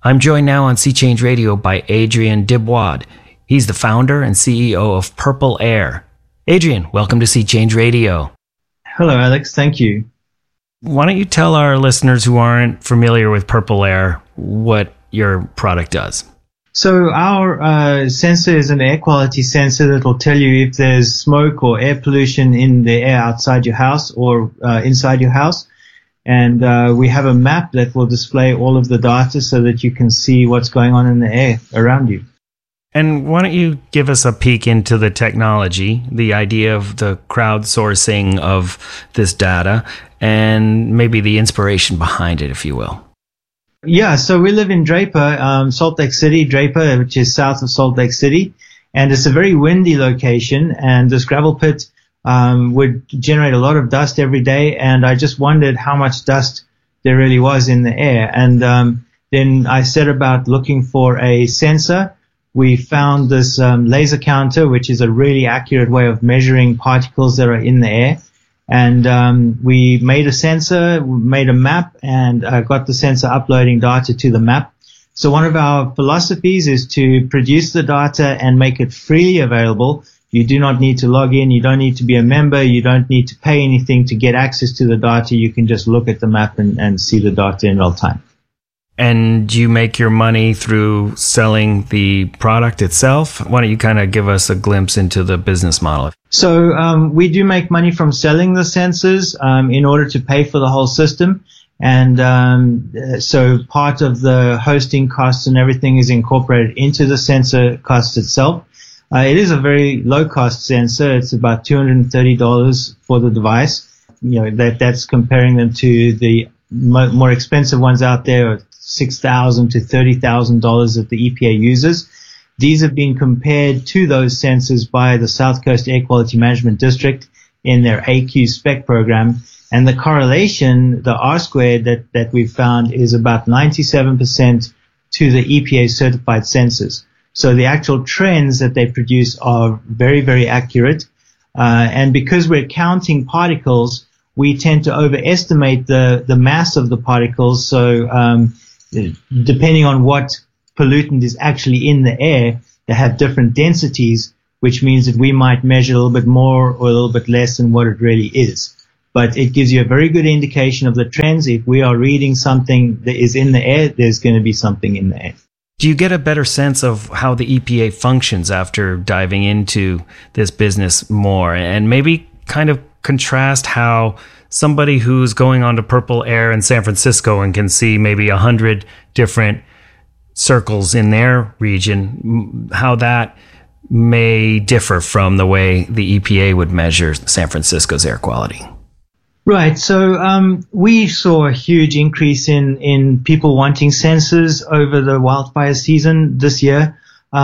I'm joined now on Sea Change Radio by Adrian Dibwad. He's the founder and CEO of Purple Air. Adrian, welcome to Sea Change Radio. Hello, Alex. Thank you. Why don't you tell our listeners who aren't familiar with Purple Air what your product does? So our sensor is an air quality sensor that will tell you if there's smoke or air pollution in the air outside your house or inside your house. And we have a map that will display all of the data so that you can see what's going on in the air around you. And why don't you give us a peek into the technology, the idea of the crowdsourcing of this data, and maybe the inspiration behind it, if you will. Yeah, so we live in Draper, Salt Lake City, Draper, which is south of Salt Lake City. And it's a very windy location, and this gravel pit would generate a lot of dust every day, and I just wondered how much dust there really was in the air. And then I set about looking for a sensor. We found this laser counter, which is a really accurate way of measuring particles that are in the air. And we made a sensor, made a map, and got the sensor uploading data to the map. So one of our philosophies is to produce the data and make it freely available. You do not need to log in. You don't need to be a member. You don't need to pay anything to get access to the data. You can just look at the map and see the data in real time. And do you make your money through selling the product itself? Why don't you kind of give us a glimpse into the business model? So we do make money from selling the sensors in order to pay for the whole system. And so part of the hosting costs and everything is incorporated into the sensor cost itself. It is a very low-cost sensor. It's about $230 for the device. You know, that's comparing them to the more expensive ones out there, $6,000 to $30,000 that the EPA uses. These have been compared to those sensors by the South Coast Air Quality Management District in their AQ spec program. And the correlation, the R-squared that we've found, is about 97% to the EPA certified sensors. So the actual trends that they produce are very, very accurate. And because we're counting particles, we tend to overestimate the mass of the particles. So depending on what pollutant is actually in the air, they have different densities, which means that we might measure a little bit more or a little bit less than what it really is. But it gives you a very good indication of the trends. If we are reading something that is in the air, there's going to be something in the air. Do you get a better sense of how the EPA functions after diving into this business more? And maybe kind of contrast how somebody who's going onto Purple Air in San Francisco and can see maybe 100 different circles in their region, how that may differ from the way the EPA would measure San Francisco's air quality. Right. So we saw a huge increase in people wanting sensors over the wildfire season this year.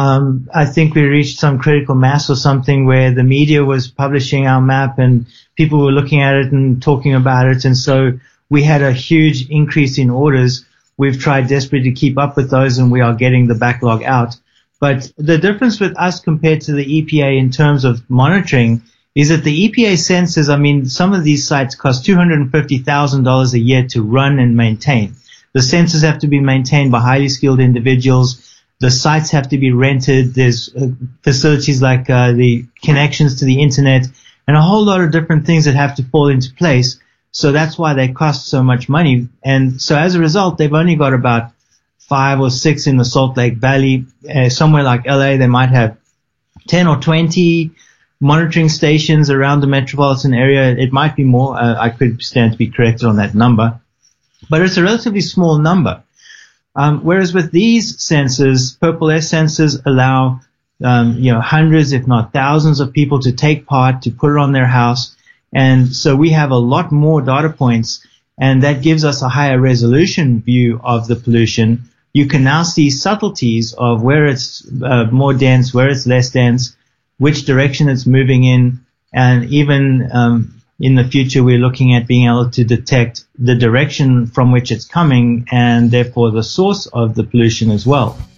I think we reached some critical mass or something where the media was publishing our map and people were looking at it and talking about it. And so we had a huge increase in orders. We've tried desperately to keep up with those, and we are getting the backlog out. But the difference with us compared to the EPA in terms of monitoring is that the EPA sensors, I mean, some of these sites cost $250,000 a year to run and maintain. The sensors have to be maintained by highly skilled individuals. The sites have to be rented. There's facilities like the connections to the internet and a whole lot of different things that have to fall into place. So that's why they cost so much money. And so as a result, they've only got about 5 or 6 in the Salt Lake Valley. Somewhere like LA, they might have 10 or 20 monitoring stations around the metropolitan area. It might be more. I could stand to be corrected on that number, but it's a relatively small number. Whereas with these sensors, Purple Air sensors allow, hundreds, if not thousands of people to take part, to put it on their house. And so we have a lot more data points, and that gives us a higher resolution view of the pollution. You can now see subtleties of where it's more dense, where it's less dense, which direction it's moving in, and even in the future we're looking at being able to detect the direction from which it's coming and therefore the source of the pollution as well.